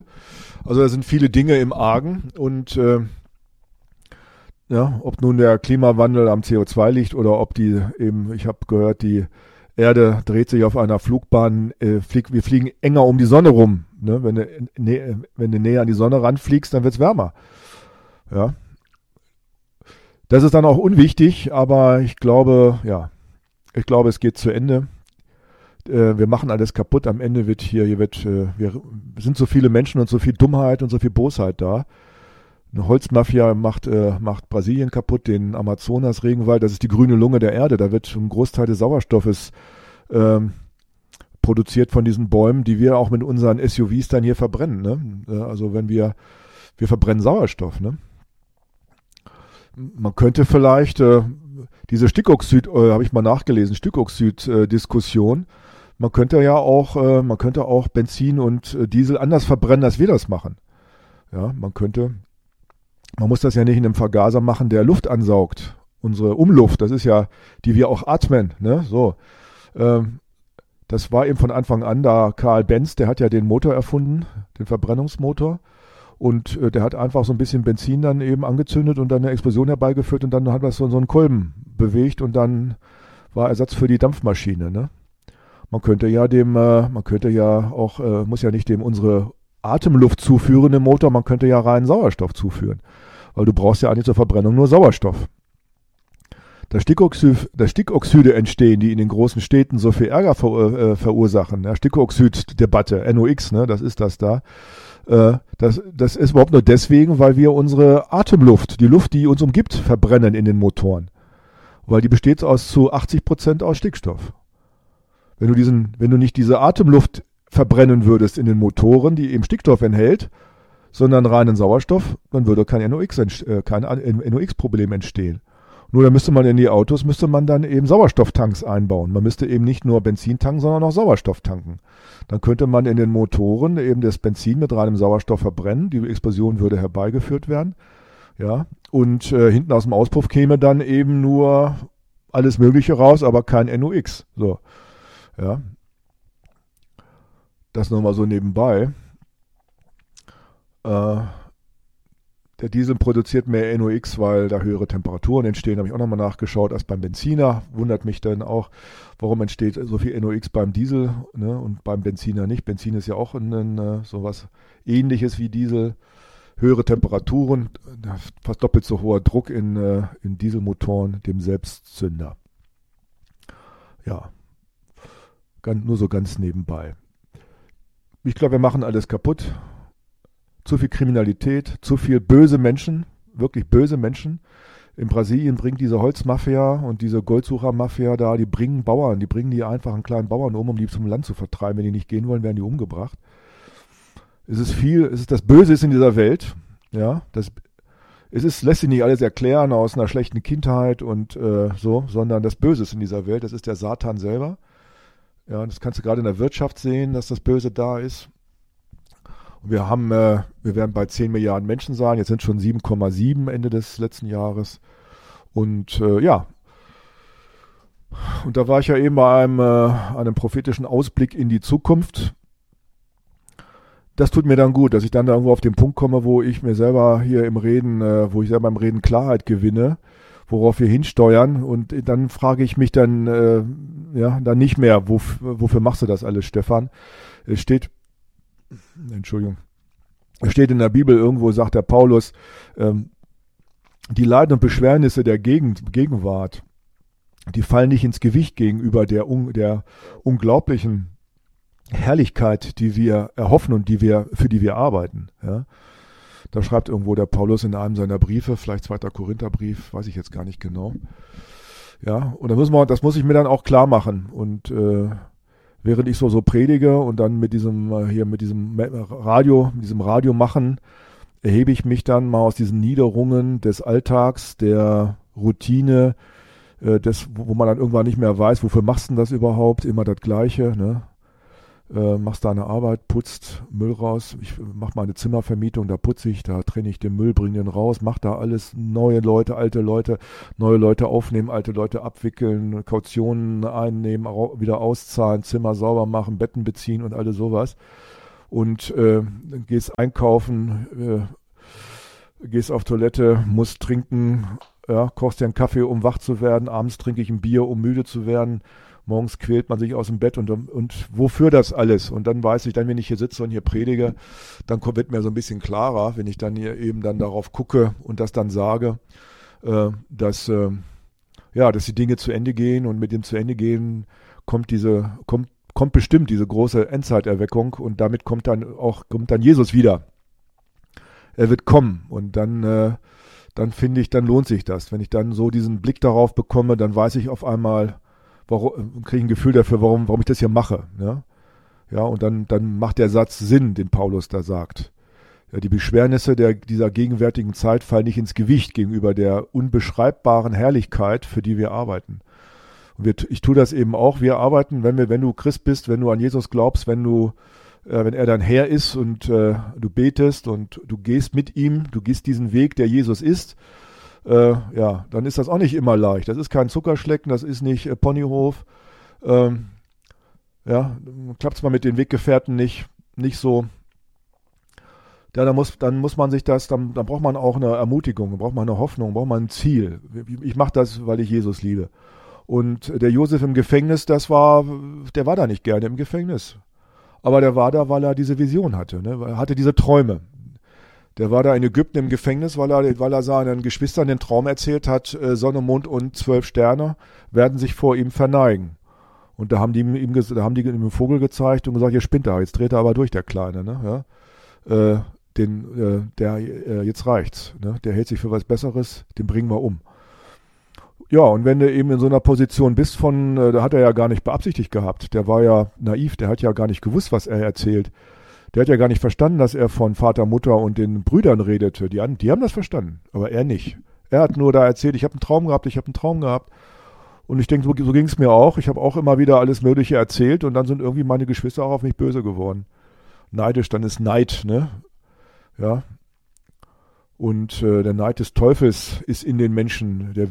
Also da sind viele Dinge im Argen und ja, ob nun der Klimawandel am CO2 liegt oder ob die eben, ich habe gehört, die Erde dreht sich auf einer Flugbahn, wir fliegen enger um die Sonne rum. Ne? Wenn du näher an die Sonne ranfliegst, dann wird es wärmer. Ja. Das ist dann auch unwichtig, aber ich glaube, es geht zu Ende. Wir machen alles kaputt. Am Ende wir sind so viele Menschen und so viel Dummheit und so viel Bosheit da. Eine Holzmafia macht Brasilien kaputt, den Amazonas-Regenwald. Das ist die grüne Lunge der Erde. Da wird ein Großteil des Sauerstoffes produziert von diesen Bäumen, die wir auch mit unseren SUVs dann hier verbrennen. Ne? Also wir verbrennen Sauerstoff. Ne? Man könnte vielleicht diese Stickoxid, habe ich mal nachgelesen, Stickoxid-Diskussion. Man könnte auch Benzin und Diesel anders verbrennen, als wir das machen. Ja, man muss das ja nicht in einem Vergaser machen, der Luft ansaugt. Unsere Umluft, das ist ja, die wir auch atmen. Ne? So, das war eben von Anfang an da. Karl Benz, der hat ja den Motor erfunden, den Verbrennungsmotor. Und der hat einfach so ein bisschen Benzin dann eben angezündet und dann eine Explosion herbeigeführt und dann hat man so einen Kolben bewegt und dann war Ersatz für die Dampfmaschine. Ne? Man könnte ja muss ja nicht dem unsere Atemluft zuführen im Motor, man könnte ja reinen Sauerstoff zuführen. Weil du brauchst ja eigentlich zur Verbrennung nur Sauerstoff. Da Stickoxide entstehen, die in den großen Städten so viel Ärger verursachen. Ja, Stickoxid-Debatte, NOx, ne, das ist das da. Das ist überhaupt nur deswegen, weil wir unsere Atemluft, die Luft, die uns umgibt, verbrennen in den Motoren. Weil die besteht zu 80% aus Stickstoff. Wenn du nicht diese Atemluft verbrennen würdest in den Motoren, die eben Stickstoff enthält, sondern reinen Sauerstoff, dann würde kein NOx-Problem entstehen. Nur dann müsste man in die Autos dann eben Sauerstofftanks einbauen. Man müsste eben nicht nur Benzin tanken, sondern auch Sauerstoff tanken. Dann könnte man in den Motoren eben das Benzin mit reinem Sauerstoff verbrennen. Die Explosion würde herbeigeführt werden. Ja, und hinten aus dem Auspuff käme dann eben nur alles Mögliche raus, aber kein NOx. So, ja. Das nur mal so nebenbei. Der Diesel produziert mehr NOx, weil da höhere Temperaturen entstehen. Habe ich auch nochmal nachgeschaut als beim Benziner. Wundert mich dann auch, warum entsteht so viel NOx beim Diesel, ne, und beim Benziner nicht. Benzin ist ja auch sowas Ähnliches wie Diesel. Höhere Temperaturen, fast doppelt so hoher Druck in Dieselmotoren, dem Selbstzünder. Ja, nur so ganz nebenbei. Ich glaube, wir machen alles kaputt. Zu viel Kriminalität, zu viel böse Menschen, wirklich böse Menschen. In Brasilien bringt diese Holzmafia und diese Goldsuchermafia da, die bringen die einfachen kleinen Bauern um die zum Land zu vertreiben. Wenn die nicht gehen wollen, werden die umgebracht. Das Böse ist in dieser Welt. Ja, lässt sich nicht alles erklären aus einer schlechten Kindheit und sondern das Böse ist in dieser Welt. Das ist der Satan selber. Ja, das kannst du gerade in der Wirtschaft sehen, dass das Böse da ist. Und wir werden bei 10 Milliarden Menschen sein. Jetzt sind schon 7,7 Ende des letzten Jahres. Und und da war ich ja eben bei einem prophetischen Ausblick in die Zukunft. Das tut mir dann gut, dass ich dann da irgendwo auf den Punkt komme, wo ich mir selber hier im Reden Klarheit gewinne, worauf wir hinsteuern. Und dann frage ich mich dann nicht mehr, wofür machst du das alles, Stefan? Es steht in der Bibel irgendwo, sagt der Paulus, die Leiden und Beschwernisse der Gegenwart, die fallen nicht ins Gewicht gegenüber der unglaublichen Herrlichkeit, die wir erhoffen und für die wir arbeiten. Ja? Da schreibt irgendwo der Paulus in einem seiner Briefe, vielleicht 2. Korintherbrief, weiß ich jetzt gar nicht genau. Ja, und das muss ich mir dann auch klar machen. Und während ich so predige und dann mit diesem Radio machen, erhebe ich mich dann mal aus diesen Niederungen des Alltags, der Routine, wo man dann irgendwann nicht mehr weiß, wofür machst du denn das überhaupt? Immer das Gleiche, ne? Machst deine Arbeit, putzt Müll raus. Ich mache meine Zimmervermietung, da putze ich, da trenne ich den Müll, bringe den raus, mache da alles, neue Leute, alte Leute, neue Leute aufnehmen, alte Leute abwickeln, Kautionen einnehmen, wieder auszahlen, Zimmer sauber machen, Betten beziehen und alles sowas. und gehst einkaufen, gehst auf Toilette, musst trinken, ja, kochst dir einen Kaffee, um wach zu werden, abends trinke ich ein Bier, um müde zu werden, morgens quält man sich aus dem Bett und wofür das alles? Und dann weiß ich, dann wenn ich hier sitze und hier predige, dann wird mir so ein bisschen klarer, wenn ich dann hier eben dann darauf gucke und das dann sage, dass die Dinge zu Ende gehen, und mit dem zu Ende gehen kommt bestimmt diese große Endzeiterweckung, und damit kommt dann Jesus wieder. Er wird kommen, und dann finde ich, dann lohnt sich das. Wenn ich dann so diesen Blick darauf bekomme, dann weiß ich auf einmal, kriege ein Gefühl dafür, warum ich das hier mache. Ne? Ja, und dann macht der Satz Sinn, den Paulus da sagt. Ja, die Beschwernisse dieser gegenwärtigen Zeit fallen nicht ins Gewicht gegenüber der unbeschreibbaren Herrlichkeit, für die wir arbeiten. Und ich tue das eben auch. Wir arbeiten, wenn du Christ bist, wenn du an Jesus glaubst, wenn er dein Herr ist und du betest und du gehst mit ihm, du gehst diesen Weg, der Jesus ist, dann ist das auch nicht immer leicht. Das ist kein Zuckerschlecken, das ist nicht Ponyhof. Klappt es mal mit den Weggefährten nicht so. Ja, dann muss man sich dann braucht man auch eine Ermutigung, braucht man eine Hoffnung, braucht man ein Ziel. Ich mache das, weil ich Jesus liebe. Und der Josef im Gefängnis, der war da nicht gerne im Gefängnis. Aber der war da, weil er diese Vision hatte, ne? Er hatte diese Träume. Der war da in Ägypten im Gefängnis, weil er seinen Geschwistern den Traum erzählt hat, Sonne, Mond und 12 Sterne werden sich vor ihm verneigen. Und da haben die ihm einen Vogel gezeigt und gesagt, ihr spinnt da, jetzt dreht er aber durch, der Kleine, ne? Ja? Jetzt reicht's, ne? Der hält sich für was Besseres, den bringen wir um. Ja, und wenn du eben in so einer Position bist da hat er ja gar nicht beabsichtigt gehabt, der war ja naiv, der hat ja gar nicht gewusst, was er erzählt. Der hat ja gar nicht verstanden, dass er von Vater, Mutter und den Brüdern redete. Die haben das verstanden, aber er nicht. Er hat nur da erzählt, ich habe einen Traum gehabt. Und ich denke, so ging es mir auch. Ich habe auch immer wieder alles Mögliche erzählt, und dann sind irgendwie meine Geschwister auch auf mich böse geworden. Neidisch, dann ist Neid, ne? Ja. Und der Neid des Teufels ist in den Menschen, der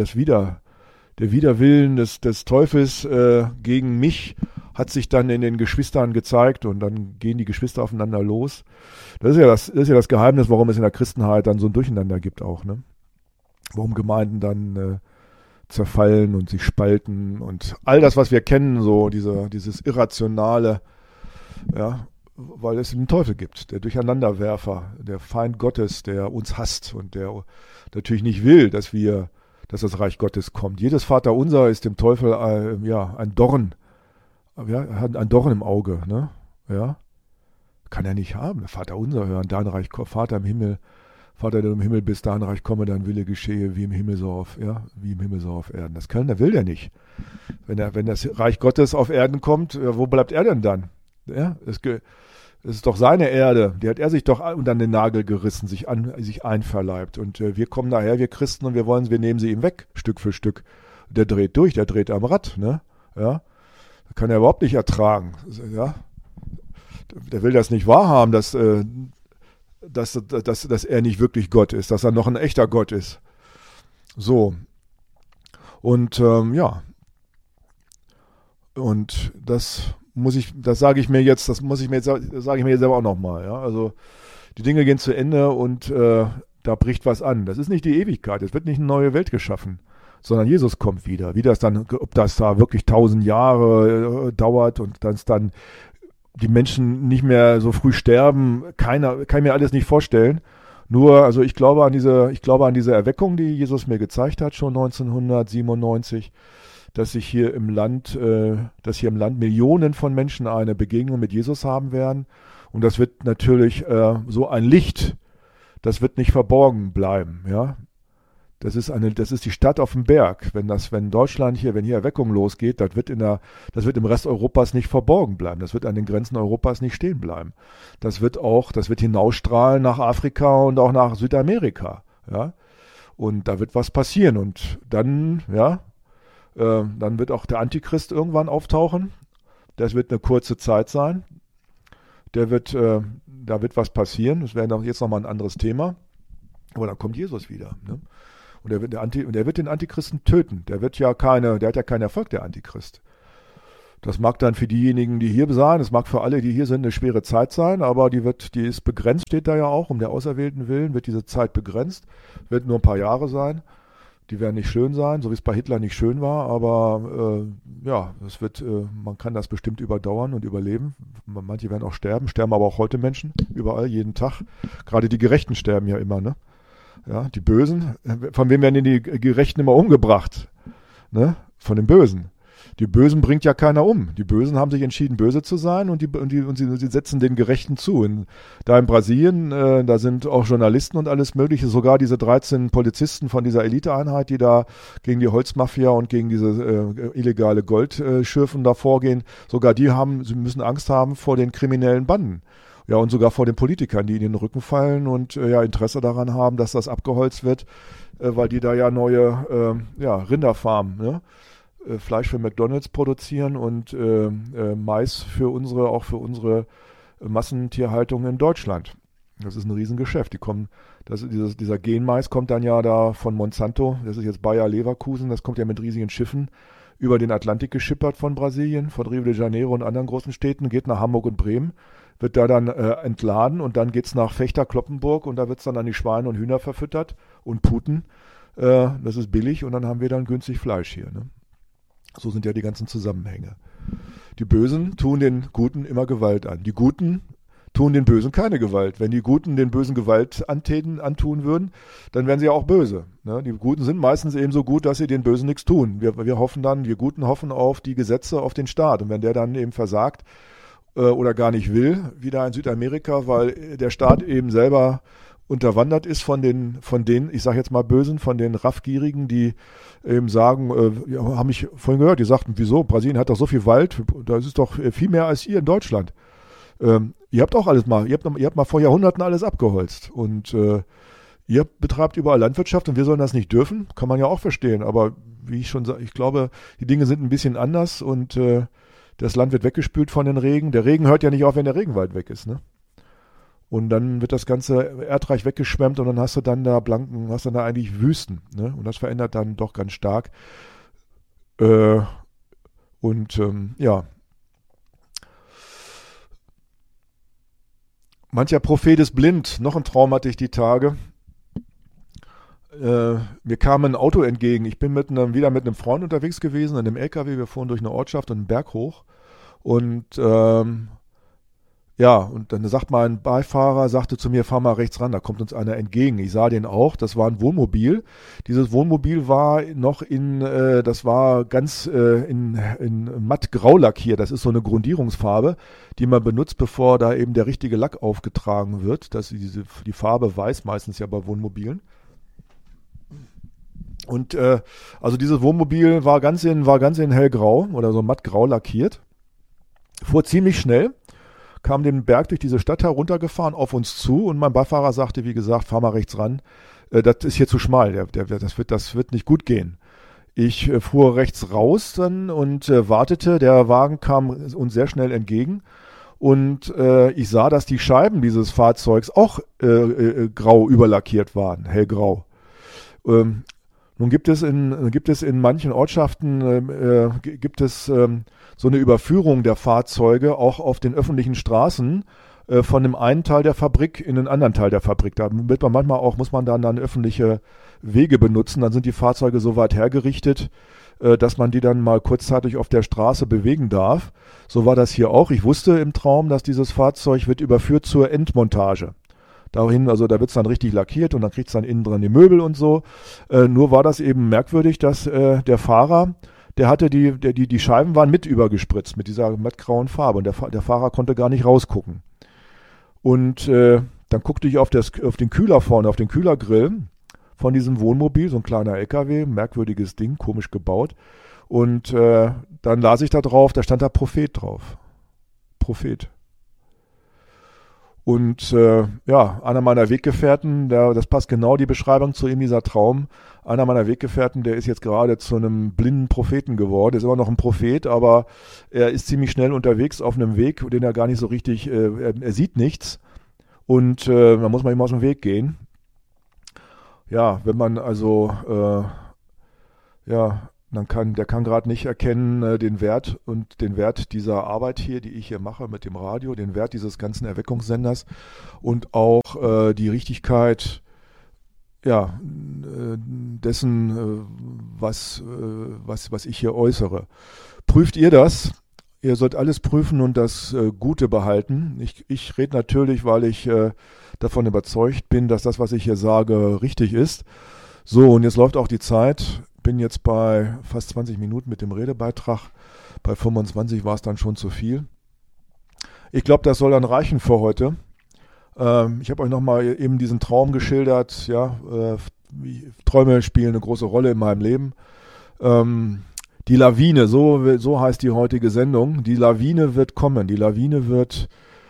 Widerwillen des Teufels gegen mich hat sich dann in den Geschwistern gezeigt, und dann gehen die Geschwister aufeinander los. Das ist ja das Geheimnis, warum es in der Christenheit dann so ein Durcheinander gibt auch, ne? Warum Gemeinden dann zerfallen und sich spalten und all das, was wir kennen, so dieses Irrationale, ja, weil es den Teufel gibt, der Durcheinanderwerfer, der Feind Gottes, der uns hasst und der natürlich nicht will, dass das Reich Gottes kommt. Jedes Vaterunser ist dem Teufel ein Dorn, er hat ein Dorn im Auge, ne? Ja, kann er nicht haben. Vaterunser hören, dein Reich, Vater im Himmel, Vater, der du im Himmel bist, dein Reich komme, dein Wille geschehe, wie im Himmel so auf Erden. Das will der nicht. Wenn das Reich Gottes auf Erden kommt, wo bleibt er denn dann? Ja, es ist doch seine Erde, die hat er sich doch unter den Nagel gerissen, sich einverleibt. Und wir kommen daher, wir Christen, und wir nehmen sie ihm weg, Stück für Stück. Der dreht durch, der dreht am Rad, ne? Ja, kann er überhaupt nicht ertragen. Ja, der will das nicht wahrhaben, dass er nicht wirklich Gott ist, dass er noch ein echter Gott ist. So. Und und das sage ich mir jetzt selber auch nochmal. Ja? Also die Dinge gehen zu Ende, und da bricht was an. Das ist nicht die Ewigkeit, es wird nicht eine neue Welt geschaffen, sondern Jesus kommt wieder. Ob das da wirklich 1000 Jahre dauert und dass dann die Menschen nicht mehr so früh sterben, kann mir alles nicht vorstellen. Nur, also ich glaube an diese Erweckung, die Jesus mir gezeigt hat, schon 1997, dass hier im Land Millionen von Menschen eine Begegnung mit Jesus haben werden. Und das wird natürlich so ein Licht, das wird nicht verborgen bleiben, ja. Das ist die Stadt auf dem Berg. Wenn hier Erweckung losgeht, das wird im Rest Europas nicht verborgen bleiben. Das wird an den Grenzen Europas nicht stehen bleiben. Das wird hinausstrahlen nach Afrika und auch nach Südamerika, ja. Und da wird was passieren. Und dann wird auch der Antichrist irgendwann auftauchen. Das wird eine kurze Zeit sein. Da wird was passieren. Das wäre jetzt nochmal ein anderes Thema. Aber dann kommt Jesus wieder, ne? Und der wird den Antichristen töten. Der hat ja keinen Erfolg, der Antichrist. Das mag dann für diejenigen, die hier sein, das mag für alle, die hier sind, eine schwere Zeit sein, aber die ist begrenzt, steht da ja auch, um der Auserwählten willen wird diese Zeit begrenzt, wird nur ein paar Jahre sein. Die werden nicht schön sein, so wie es bei Hitler nicht schön war, aber ja, man kann das bestimmt überdauern und überleben. Manche werden auch sterben aber auch heute Menschen, überall, jeden Tag. Gerade die Gerechten sterben ja immer, ne? Ja, die Bösen, von wem werden denn die Gerechten immer umgebracht? Ne? Von den Bösen. Die Bösen bringt ja keiner um. Die Bösen haben sich entschieden, böse zu sein und sie setzen den Gerechten zu. Da in Brasilien, da sind auch Journalisten und alles Mögliche, sogar diese 13 Polizisten von dieser Eliteeinheit, die da gegen die Holzmafia und gegen diese illegale Goldschürfen da vorgehen, sogar sie müssen Angst haben vor den kriminellen Banden. Ja, und sogar vor den Politikern, die in den Rücken fallen und ja Interesse daran haben, dass das abgeholzt wird, weil die da ja neue Rinderfarmen, ne? Fleisch für McDonald's produzieren und Mais für unsere Massentierhaltung in Deutschland. Das ist ein Riesengeschäft. Dieser Genmais kommt dann ja da von Monsanto, das ist jetzt Bayer Leverkusen, das kommt ja mit riesigen Schiffen über den Atlantik geschippert von Brasilien, von Rio de Janeiro und anderen großen Städten, geht nach Hamburg und Bremen, wird da dann entladen und dann geht's nach Vechta-Kloppenburg und da wird's dann an die Schweine und Hühner verfüttert und Puten. Das ist billig und dann haben wir dann günstig Fleisch hier, ne? So sind ja die ganzen Zusammenhänge. Die Bösen tun den Guten immer Gewalt an. Die Guten tun den Bösen keine Gewalt. Wenn die Guten den Bösen Gewalt antun würden, dann wären sie ja auch böse. Ne? Die Guten sind meistens eben so gut, dass sie den Bösen nichts tun. Wir Guten hoffen auf die Gesetze, auf den Staat. Und wenn der dann eben versagt oder gar nicht will, wie da in Südamerika, weil der Staat eben selber unterwandert ist von den, ich sage jetzt mal Bösen, von den Raffgierigen, die eben sagen, haben mich vorhin gehört, die sagten, wieso, Brasilien hat doch so viel Wald, das ist doch viel mehr als ihr in Deutschland. Ihr habt auch alles mal, ihr habt mal vor Jahrhunderten alles abgeholzt und ihr betreibt überall Landwirtschaft und wir sollen das nicht dürfen, kann man ja auch verstehen, aber wie ich schon sage, ich glaube, die Dinge sind ein bisschen anders und das Land wird weggespült von den Regen. Der Regen hört ja nicht auf, wenn der Regenwald weg ist, ne? Und dann wird das ganze Erdreich weggeschwemmt und dann hast du dann da eigentlich Wüsten, ne? Und das verändert dann doch ganz stark. Ja. Mancher Prophet ist blind. Noch ein Traum hatte ich die Tage. Mir kam ein Auto entgegen. Ich bin wieder mit einem Freund unterwegs gewesen, in einem LKW. Wir fuhren durch eine Ortschaft und einen Berg hoch. Und und dann sagt mein Beifahrer, sagte zu mir, fahr mal rechts ran, da kommt uns einer entgegen. Ich sah den auch, das war ein Wohnmobil. Dieses Wohnmobil war noch ganz in mattgrau lackiert. Das ist so eine Grundierungsfarbe, die man benutzt, bevor da eben der richtige Lack aufgetragen wird. Die Farbe weiß meistens ja bei Wohnmobilen. Und also dieses Wohnmobil war ganz in hellgrau oder so mattgrau lackiert. Fuhr ziemlich schnell. Kam den Berg durch diese Stadt heruntergefahren auf uns zu und mein Beifahrer sagte, wie gesagt, fahr mal rechts ran, das ist hier zu schmal, das wird nicht gut gehen. Ich fuhr rechts raus dann und wartete, der Wagen kam uns sehr schnell entgegen und ich sah, dass die Scheiben dieses Fahrzeugs auch grau überlackiert waren, hellgrau. Nun gibt es in manchen Ortschaften so eine Überführung der Fahrzeuge auch auf den öffentlichen Straßen von dem einen Teil der Fabrik in den anderen Teil der Fabrik. Da wird man manchmal auch, muss man dann öffentliche Wege benutzen. Dann sind die Fahrzeuge so weit hergerichtet, dass man die dann mal kurzzeitig auf der Straße bewegen darf. So war das hier auch. Ich wusste im Traum, dass dieses Fahrzeug wird überführt zur Endmontage. Dahin, also da wird es dann richtig lackiert und dann kriegt es dann innen dran die Möbel und so. Nur war das eben merkwürdig, dass der Fahrer, der hatte die Scheiben waren mit übergespritzt mit dieser mattgrauen Farbe und der Fahrer konnte gar nicht rausgucken. Und dann guckte ich auf den Kühler vorne, auf den Kühlergrill von diesem Wohnmobil, so ein kleiner LKW, merkwürdiges Ding, komisch gebaut. Und dann las ich da drauf, da stand da Prophet drauf. Prophet. Und einer meiner Weggefährten, das passt genau die Beschreibung zu ihm, dieser Traum. Einer meiner Weggefährten, der ist jetzt gerade zu einem blinden Propheten geworden. Ist immer noch ein Prophet, aber er ist ziemlich schnell unterwegs auf einem Weg, den er gar nicht so richtig, er sieht nichts. Und da muss man ihm aus dem Weg gehen. Ja, wenn man also der kann gerade nicht erkennen den Wert dieser Arbeit hier, die ich hier mache mit dem Radio, den Wert dieses ganzen Erweckungssenders und auch die Richtigkeit dessen, was ich hier äußere. Prüft ihr das? Ihr sollt alles prüfen und das Gute behalten. Ich rede natürlich, weil ich davon überzeugt bin, dass das, was ich hier sage, richtig ist. So, und jetzt läuft auch die Zeit. Bin jetzt bei fast 20 Minuten mit dem Redebeitrag. Bei 25 war es dann schon zu viel. Ich glaube, das soll dann reichen für heute. Ich habe euch nochmal eben diesen Traum geschildert. Träume spielen eine große Rolle in meinem Leben. Die Lawine, so heißt die heutige Sendung. Die Lawine wird kommen. Die Lawine wird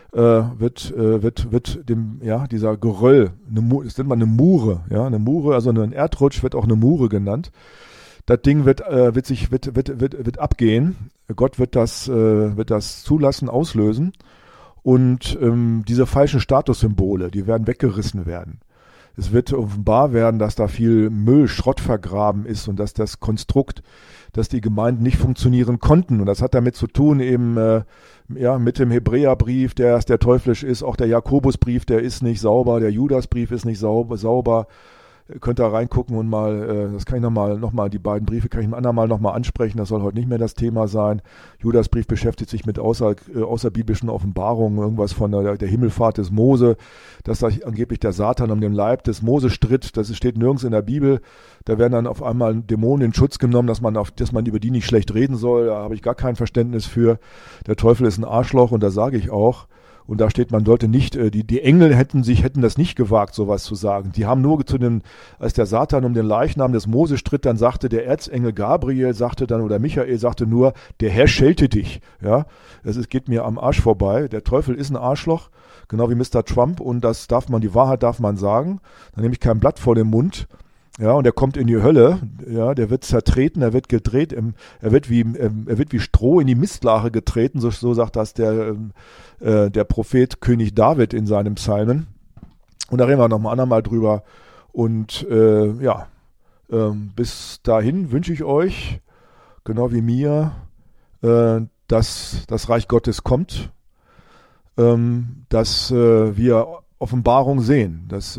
dieser Geröll, das nennt man eine Mure, eine Mure, also ein Erdrutsch wird auch eine Mure genannt. Das Ding wird abgehen. Gott wird das zulassen, auslösen. Und diese falschen Statussymbole, die werden weggerissen werden. Es wird offenbar werden, dass da viel Müll, Schrott vergraben ist und dass das Konstrukt, dass die Gemeinden nicht funktionieren konnten. Und das hat damit zu tun eben mit dem Hebräerbrief, der teuflisch ist, auch der Jakobusbrief, der ist nicht sauber, der Judasbrief ist nicht sauber. Könnt ihr reingucken und mal, das kann ich nochmal, die beiden Briefe kann ich ein andermal nochmal ansprechen, das soll heute nicht mehr das Thema sein. Judasbrief beschäftigt sich mit außerbiblischen Offenbarungen, irgendwas von der Himmelfahrt des Mose, dass da angeblich der Satan um den Leib des Mose stritt, das steht nirgends in der Bibel. Da werden dann auf einmal Dämonen in Schutz genommen, dass man über die nicht schlecht reden soll, da habe ich gar kein Verständnis für. Der Teufel ist ein Arschloch und das sage ich auch. Und da steht, man sollte nicht, die Engel hätten das nicht gewagt, sowas zu sagen. Die haben nur als der Satan um den Leichnam des Mose stritt, dann sagte der Erzengel Gabriel, oder Michael sagte nur, der Herr schelte dich. Ja, geht mir am Arsch vorbei. Der Teufel ist ein Arschloch, genau wie Mr. Trump, und die Wahrheit darf man sagen. Dann nehme ich kein Blatt vor den Mund. Ja, und er kommt in die Hölle, ja, der wird zertreten, er wird gedreht, er wird wie Stroh in die Mistlache getreten, so sagt das der Prophet König David in seinem Psalmen. Und da reden wir nochmal andermal drüber. Und bis dahin wünsche ich euch, genau wie mir, dass das Reich Gottes kommt, dass wir Offenbarung sehen, dass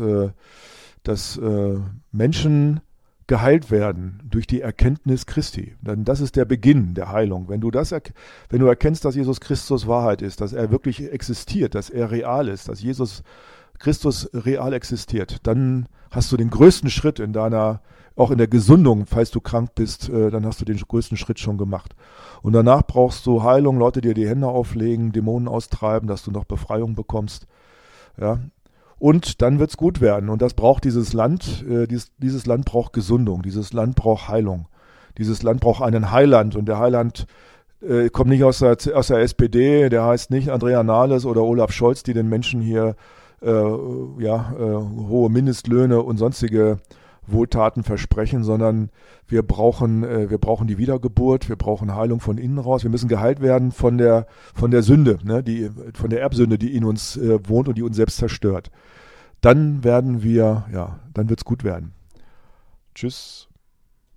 Menschen geheilt werden durch die Erkenntnis Christi. Denn das ist der Beginn der Heilung. Wenn du erkennst, dass Jesus Christus Wahrheit ist, dass er wirklich existiert, dass er real ist, dass Jesus Christus real existiert, dann hast du den größten Schritt auch in der Gesundung, falls du krank bist, dann hast du den größten Schritt schon gemacht. Und danach brauchst du Heilung, Leute dir die Hände auflegen, Dämonen austreiben, dass du noch Befreiung bekommst. Ja. Und dann wird's gut werden. Und das braucht dieses Land. Dieses Land braucht Gesundung. Dieses Land braucht Heilung. Dieses Land braucht einen Heiland. Und der Heiland kommt nicht aus der SPD. Der heißt nicht Andrea Nahles oder Olaf Scholz, die den Menschen hier hohe Mindestlöhne und sonstige Wohltaten versprechen, sondern wir brauchen die Wiedergeburt, wir brauchen Heilung von innen raus, wir müssen geheilt werden von der Sünde, von der Erbsünde, die in uns wohnt und die uns selbst zerstört. Dann wird's gut werden. Tschüss.